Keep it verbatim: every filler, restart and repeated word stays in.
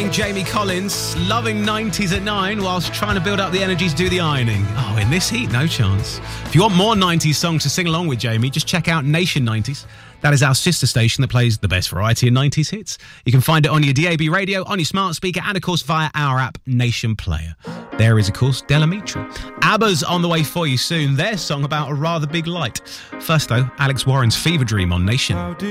morning, Jamie Collins. Loving nineties at nine whilst trying to build up the energy to do the ironing. Oh, in this heat, no chance. If you want more nineties songs to sing along with Jamie, just check out Nation nineties. That is our sister station that plays the best variety of nineties hits. You can find it on your D A B radio, on your smart speaker, and of course via our app, Nation Player. There is, of course, Delamitri. ABBA's on the way for you soon. Their song about a rather big light. First, though, Alex Warren's Fever Dream on Nation.